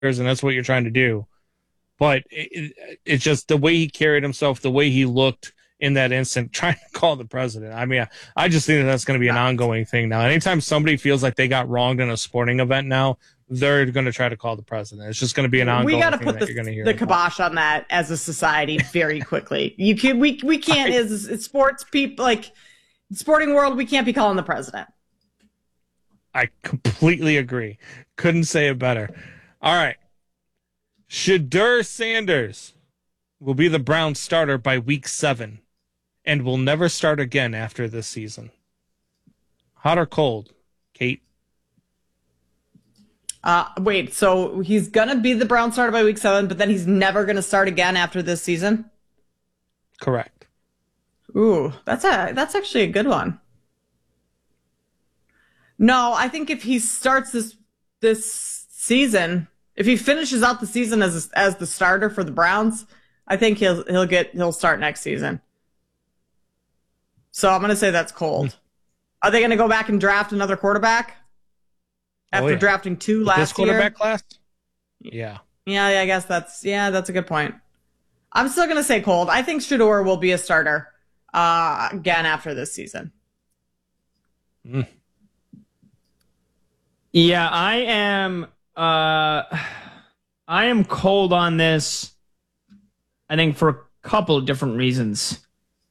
and that's what you're trying to do. But it's just the way he carried himself, the way he looked in that instant, trying to call the president. I mean, I just think that's going to be an ongoing thing now. Anytime somebody feels like they got wronged in a sporting event now, they're going to try to call the president. It's just going to be an ongoing thing. We got to put the kibosh on that as a society very quickly. We can't, as sports people, like sporting world, we can't be calling the president. I completely agree. Couldn't say it better. All right. Shedeur Sanders will be the Browns starter by week 7 and will never start again after this season. Hot or cold, Kate? Wait, so he's going to be the Browns starter by week 7, but then he's never going to start again after this season? Correct. Ooh, that's actually a good one. No, I think if he starts this season, if he finishes out the season as the starter for the Browns, I think he'll start next season. So I'm going to say that's cold. Are they going to go back and draft another quarterback after drafting 2 last year? This quarterback class? Yeah. Yeah, I guess that's a good point. I'm still going to say cold. I think Shedeur will be a starter again after this season. Yeah, I am cold on this, I think, for a couple of different reasons.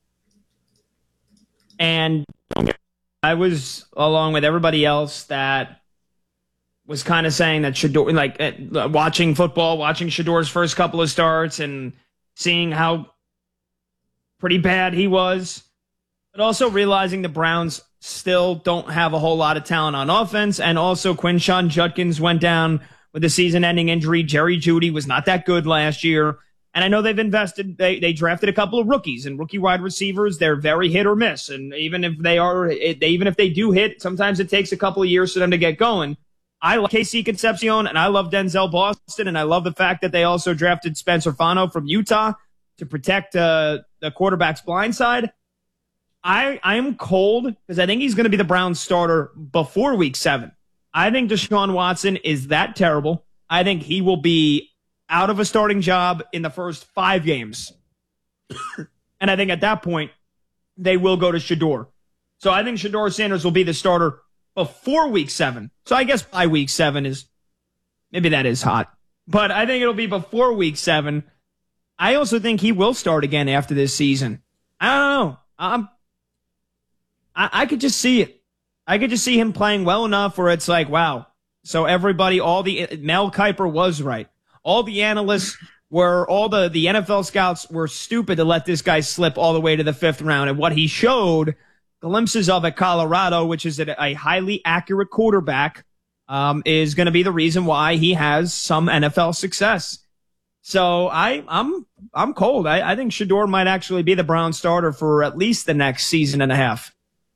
And I was, along with everybody else, that was kind of saying that Shedeur, like watching Shedeur's first couple of starts and seeing how pretty bad he was, but also realizing the Browns still don't have a whole lot of talent on offense, and also Quinshon Judkins went down with a season-ending injury. Jerry Jeudy was not that good last year, and I know they've invested. They drafted a couple of rookies and rookie wide receivers. They're very hit or miss, and even if they do hit, sometimes it takes a couple of years for them to get going. I love KC Concepcion, and I love Denzel Boston, and I love the fact that they also drafted Spencer Fano from Utah to protect the quarterback's blind side. I am cold because I think he's going to be the Browns starter before week 7. I think Deshaun Watson is that terrible. I think he will be out of a starting job in the first 5 games. And I think at that point, they will go to Shedeur. So I think Shedeur Sanders will be the starter before week 7. So I guess by week 7 maybe that is hot. But I think it'll be before week 7. I also think he will start again after this season. I don't know. I could just see it. I could just see him playing well enough where it's like, wow. So everybody, Mel Kiper was right. All the analysts all the NFL scouts were stupid to let this guy slip all the way to the 5th round. And what he showed glimpses of at Colorado, which is a highly accurate quarterback, is going to be the reason why he has some NFL success. So I'm cold. I think Shedeur might actually be the Browns starter for at least the next season and a half.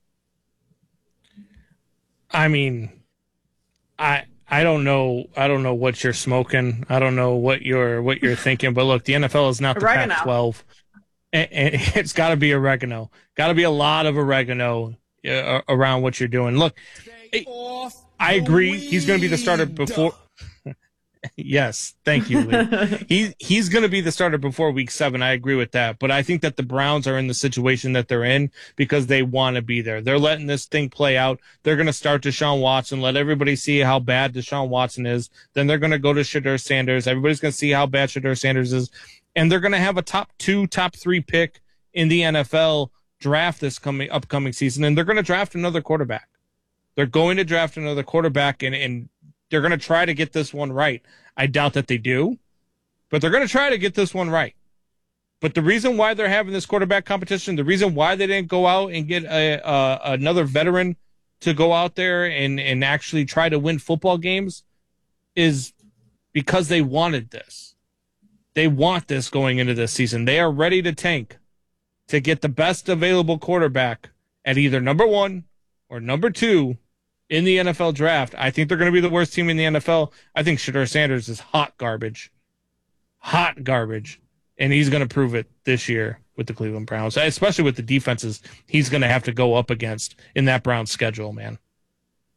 I mean, I don't know what you're smoking. I don't know what you're thinking. But look, the NFL is not the Pac-12. And it's got to be oregano. Got to be a lot of oregano around what you're doing. Look, I agree. He's going to be the starter before. Yes, thank you, Lee. He's going to be the starter before week 7. I agree with that. But I think that the Browns are in the situation that they're in because they want to be there. They're letting this thing play out. They're going to start Deshaun Watson, let everybody see how bad Deshaun Watson is. Then they're going to go to Shedeur Sanders. Everybody's going to see how bad Shedeur Sanders is. And they're going to have a top 2, top 3 pick in the NFL draft this upcoming season. And they're going to draft another quarterback. They're going to draft another quarterback, and they're going to try to get this one right. I doubt that they do, but they're going to try to get this one right. But the reason why they're having this quarterback competition, the reason why they didn't go out and get another veteran to go out there and actually try to win football games is because they wanted this. They want this going into this season. They are ready to tank to get the best available quarterback at either number 1 or number 2 in the NFL draft. I think they're going to be the worst team in the NFL. I think Shedeur Sanders is hot garbage. Hot garbage. And he's going to prove it this year with the Cleveland Browns, especially with the defenses he's going to have to go up against in that Browns schedule, man.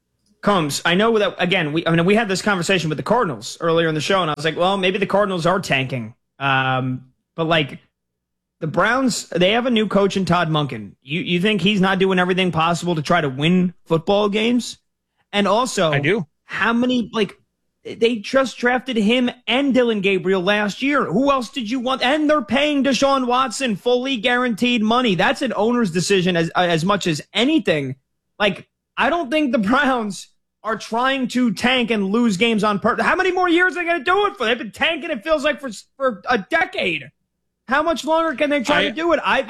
Combs, I know that, again, we had this conversation with the Cardinals earlier in the show, and I was like, well, maybe the Cardinals are tanking. But, like, the Browns, they have a new coach in Todd Monken. You think he's not doing everything possible to try to win football games? And also, I do. How many, like, they just drafted him and Dillon Gabriel last year. Who else did you want? And they're paying Deshaun Watson fully guaranteed money. That's an owner's decision as much as anything. Like, I don't think the Browns are trying to tank and lose games on purpose. How many more years are they going to do it for? They've been tanking, it feels like, for a decade. How much longer can they try to do it? I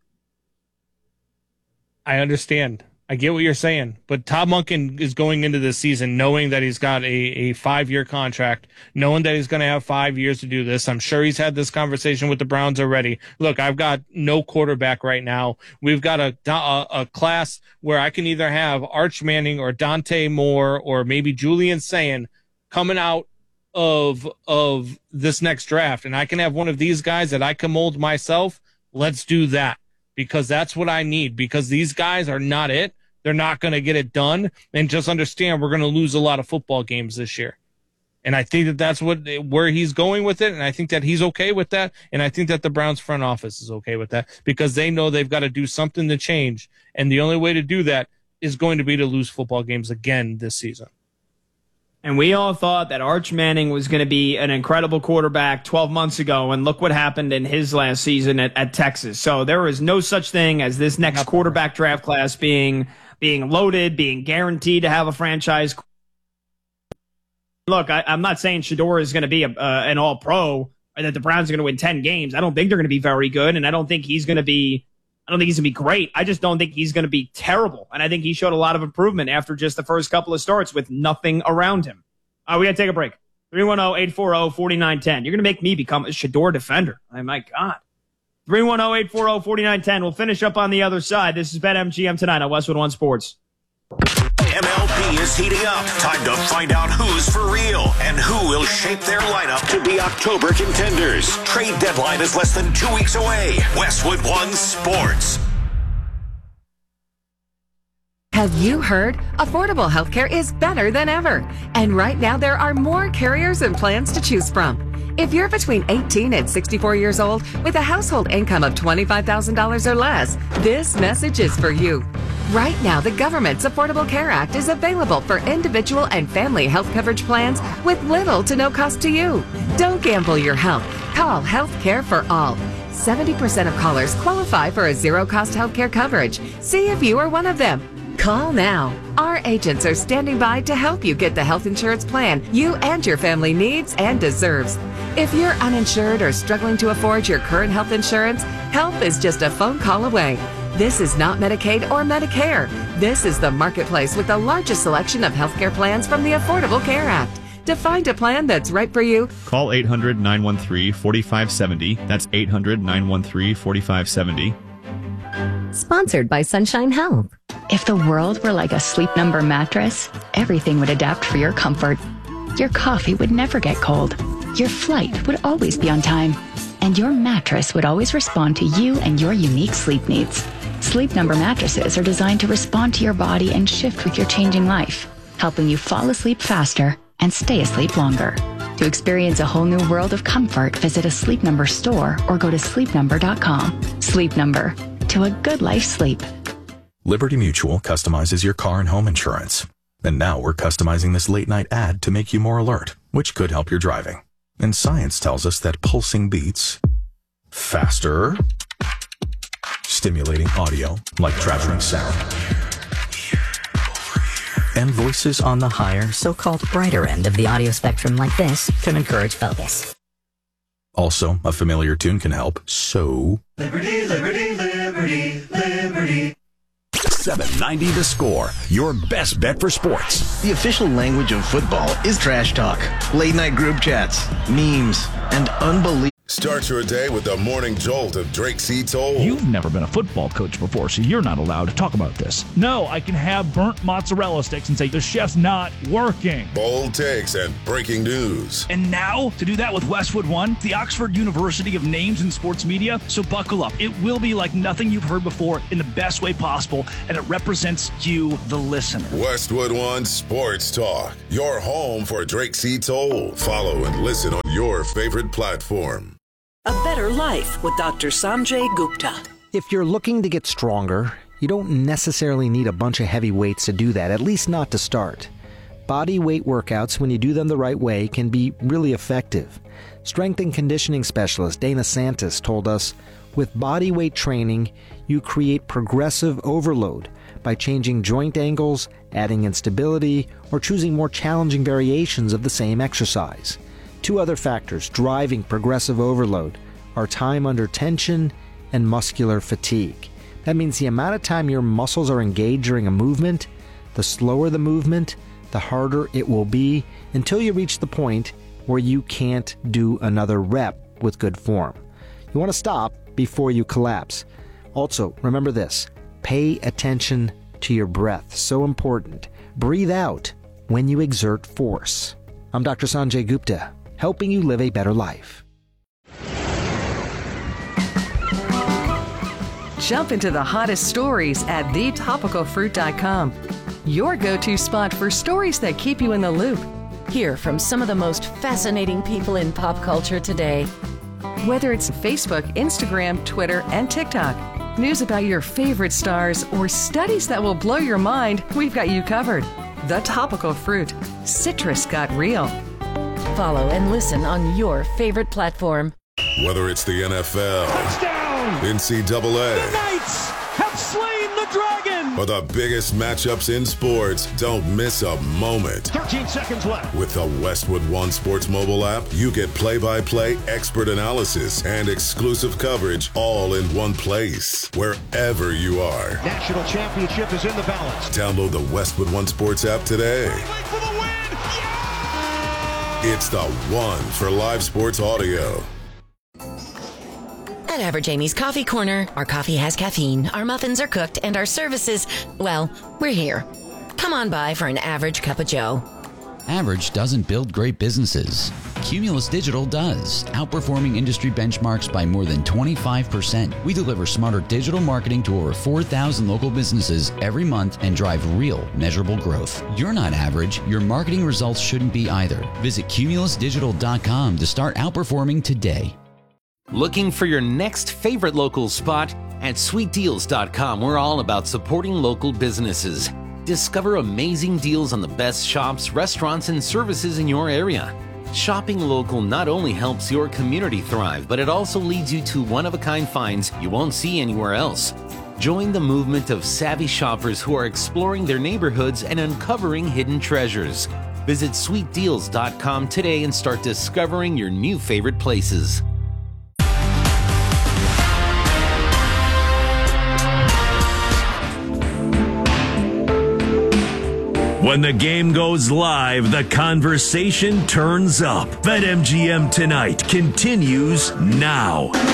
understand. I get what you're saying. But Todd Monken is going into this season knowing that he's got a 5-year contract, knowing that he's going to have 5 years to do this. I'm sure he's had this conversation with the Browns already. Look, I've got no quarterback right now. We've got a class where I can either have Arch Manning or Dante Moore or maybe Julian Sayin coming out of this next draft, and I can have one of these guys that I can mold myself. Let's do that, because that's what I need, because these guys are not it. They're not going to get it done. And just understand, we're going to lose a lot of football games this year. And I think that that's where he's going with it. And I think that he's okay with that. And I think that the Browns front office is okay with that, because they know they've got to do something to change. And the only way to do that is going to be to lose football games again this season. And we all thought that Arch Manning was going to be an incredible quarterback 12 months ago, and look what happened in his last season at Texas. So there is no such thing as this next quarterback draft class being loaded, being guaranteed to have a franchise. Look, I'm not saying Shedeur is going to be an all-pro, or that the Browns are going to win 10 games. I don't think they're going to be very good, and I don't think he's going to be great. I just don't think he's going to be terrible. And I think he showed a lot of improvement after just the first couple of starts with nothing around him. We got to take a break. 310-840-4910. You're going to make me become a Shedeur defender. Oh, my God. 310-840-4910. We'll finish up on the other side. This is BetMGM tonight on Westwood One Sports. MLB is heating up. Time to find out who's for real and who will shape their lineup to be October contenders. Trade deadline is less than 2 weeks away. Westwood One Sports. Have you heard? Affordable healthcare is better than ever. And right now there are more carriers and plans to choose from. If you're between 18 and 64 years old with a household income of $25,000 or less, this message is for you. Right now, the government's Affordable Care Act is available for individual and family health coverage plans with little to no cost to you. Don't gamble your health. Call Healthcare for All. 70% of callers qualify for a zero-cost healthcare coverage. See if you are one of them. Call now. Our agents are standing by to help you get the health insurance plan you and your family needs and deserves. If you're uninsured or struggling to afford your current health insurance, help is just a phone call away. This is not Medicaid or Medicare. This is the marketplace with the largest selection of healthcare plans from the Affordable Care Act. To find a plan that's right for you, call 800-913-4570. That's 800-913-4570. Sponsored by Sunshine Health. If the world were like a Sleep Number mattress, everything would adapt for your comfort. Your coffee would never get cold. Your flight would always be on time. And your mattress would always respond to you and your unique sleep needs. Sleep Number mattresses are designed to respond to your body and shift with your changing life, helping you fall asleep faster and stay asleep longer. To experience a whole new world of comfort, visit a Sleep Number store or go to sleepnumber.com. Sleep Number. To a good life sleep. Liberty Mutual customizes your car and home insurance. And now we're customizing this late night ad to make you more alert, which could help your driving. And science tells us that pulsing beats faster, stimulating audio like traveling sound, and voices on the higher, so-called brighter end of the audio spectrum like this can encourage focus. Also, a familiar tune can help, so... Liberty, liberty, liberty, liberty. 790 The Score, your best bet for sports. The official language of football is trash talk, late-night group chats, memes, and unbelievable... Start your day with the morning jolt of Drake C. Toll. You've never been a football coach before, so you're not allowed to talk about this. No, I can have burnt mozzarella sticks and say the chef's not working. Bold takes and breaking news. And now, to do that with Westwood One, the Oxford University of names in sports media. So buckle up. It will be like nothing you've heard before in the best way possible, and it represents you, the listener. Westwood One Sports Talk, your home for Drake C. Toll. Follow and listen on your favorite platform. A better life with Dr. Sanjay Gupta. If you're looking to get stronger, you don't necessarily need a bunch of heavy weights to do that, at least not to start. Body weight workouts, when you do them the right way, can be really effective. Strength and conditioning specialist Dana Santis told us, with body weight training, you create progressive overload by changing joint angles, adding instability, or choosing more challenging variations of the same exercise. Two other factors driving progressive overload are time under tension and muscular fatigue. That means the amount of time your muscles are engaged during a movement, the slower the movement, the harder it will be until you reach the point where you can't do another rep with good form. You want to stop before you collapse. Also, remember this, pay attention to your breath. So important. Breathe out when you exert force. I'm Dr. Sanjay Gupta, helping you live a better life. Jump into the hottest stories at thetopicalfruit.com. Your go-to spot for stories that keep you in the loop. Hear from some of the most fascinating people in pop culture today. Whether it's Facebook, Instagram, Twitter, and TikTok, news about your favorite stars, or studies that will blow your mind, we've got you covered. The Topical Fruit. Citrus got real. Follow and listen on your favorite platform. Whether it's the NFL, touchdown, NCAA, the Knights have slain the dragon, or the biggest matchups in sports, don't miss a moment. 13 seconds left. With the Westwood One Sports mobile app, you get play-by-play, expert analysis, and exclusive coverage all in one place, wherever you are. National championship is in the balance. Download the Westwood One Sports app today. For the win! It's the one for live sports audio. At Average Amy's Coffee Corner, our coffee has caffeine, our muffins are cooked, and our services, well, we're here. Come on by for an average cup of joe. Average doesn't build great businesses. Cumulus Digital does, outperforming industry benchmarks by more than 25%. We deliver smarter digital marketing to over 4,000 local businesses every month and drive real, measurable growth. You're not average. Your marketing results shouldn't be either. Visit cumulusdigital.com to start outperforming today. Looking for your next favorite local spot? At sweetdeals.com, we're all about supporting local businesses. Discover amazing deals on the best shops, restaurants, and services in your area. Shopping local not only helps your community thrive, but it also leads you to one-of-a-kind finds you won't see anywhere else. Join the movement of savvy shoppers who are exploring their neighborhoods and uncovering hidden treasures. Visit sweetdeals.com today and start discovering your new favorite places. When the game goes live, the conversation turns up. BetMGM Tonight continues now. All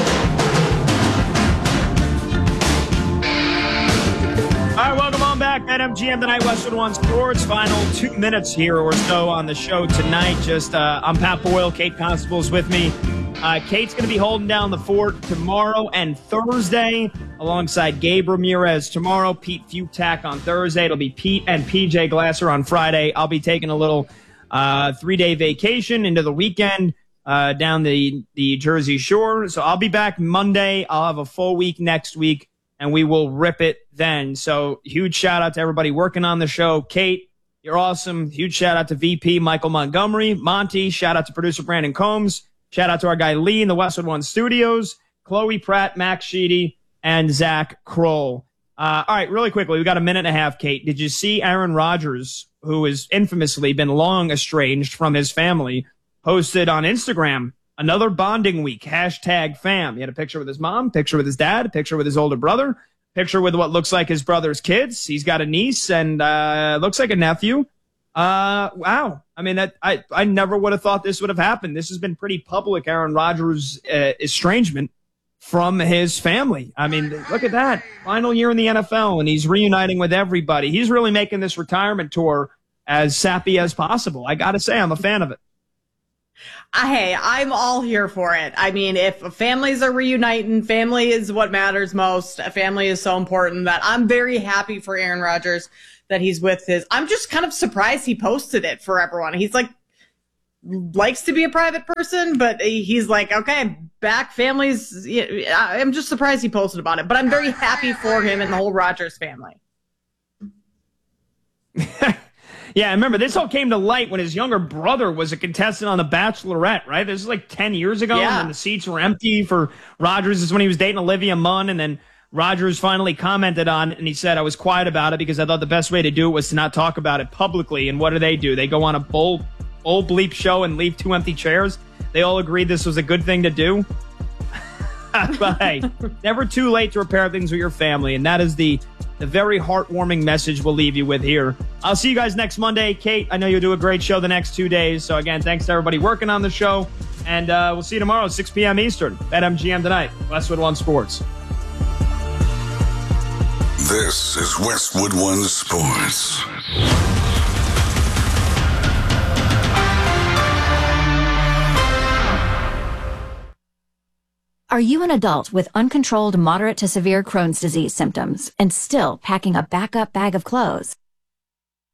right, welcome on back. BetMGM Tonight, Westwood One Sports. Final 2 minutes here or so on the show tonight. I'm Pat Boyle. Kate Constable's with me. Kate's going to be holding down the fort tomorrow and Thursday alongside Gabe Ramirez tomorrow, Pete Futak on Thursday. It'll be Pete and PJ Glasser on Friday. I'll be taking a little 3-day vacation into the weekend down the Jersey Shore. So I'll be back Monday. I'll have a full week next week, and we will rip it then. So huge shout-out to everybody working on the show. Kate, you're awesome. Huge shout-out to VP Michael Montgomery. Monty, shout-out to producer Brandon Combs. Shout out to our guy Lee in the Westwood One Studios, Chloe Pratt, Max Sheedy, and Zach Kroll. All right, really quickly, we got a minute and a half, Kate. Did you see Aaron Rodgers, who has infamously been long estranged from his family, posted on Instagram another bonding week, #fam. He had a picture with his mom, picture with his dad, picture with his older brother, picture with what looks like his brother's kids. He's got a niece and looks like a nephew. Wow. I mean, I never would have thought this would have happened. This has been pretty public, Aaron Rodgers' estrangement from his family. I mean, look at that. Final year in the NFL, and he's reuniting with everybody. He's really making this retirement tour as sappy as possible. I got to say, I'm a fan of it. Hey, I'm all here for it. I mean, if families are reuniting, family is what matters most. A family is so important that I'm very happy for Aaron Rodgers that he's with his. I'm just kind of surprised he posted it for everyone. He's like, likes to be a private person, but he's like, okay, back families. I'm just surprised he posted about it, but I'm very happy for him and the whole Rodgers family. Yeah, remember, this all came to light when his younger brother was a contestant on The Bachelorette, right? This is like 10 years ago, yeah. And the seats were empty for Rodgers. This is when he was dating Olivia Munn, and then Rodgers finally commented on it, and he said, I was quiet about it because I thought the best way to do it was to not talk about it publicly. And what do? They go on a old bleep show and leave 2 empty chairs. They all agreed this was a good thing to do. But hey, never too late to repair things with your family, and that is the very heartwarming message we'll leave you with here. I'll see you guys next Monday. Kate, I know you'll do a great show the next 2 days. So again, thanks to everybody working on the show. And we'll see you tomorrow at 6 p.m. Eastern. BetMGM Tonight, Westwood One Sports. This is Westwood One Sports. Are you an adult with uncontrolled moderate to severe Crohn's disease symptoms and still packing a backup bag of clothes?